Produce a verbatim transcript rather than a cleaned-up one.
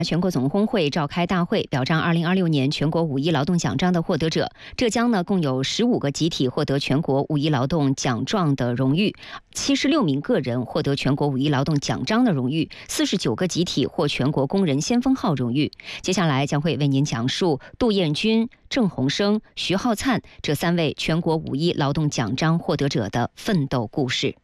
全国总工会召开大会，表彰二零二六年全国五一劳动奖章的获得者。浙江呢，共有十五个集体获得全国五一劳动奖状的荣誉，七十六名个人获得全国五一劳动奖章的荣誉，四十九个集体获全国工人先锋号荣誉。接下来将会为您讲述杜彦军、郑鸿生、徐浩灿这三位全国五一劳动奖章获得者的奋斗故事。